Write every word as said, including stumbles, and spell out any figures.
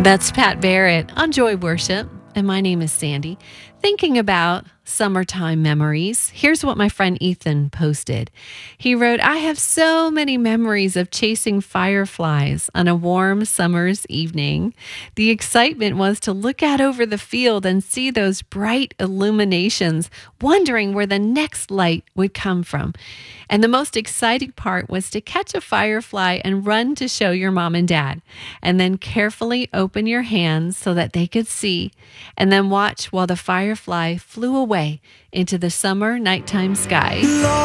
That's Pat Barrett on Joy Worship, and my name is Sandy. Thinking about summertime memories, here's what my friend Ethan posted. He wrote, I have so many memories of chasing fireflies on a warm summer's evening. The excitement was to look out over the field and see those bright illuminations, wondering where the next light would come from. And the most exciting part was to catch a firefly and run to show your mom and dad, and then carefully open your hands so that they could see, and then watch while the firefly flew away into the summer nighttime sky.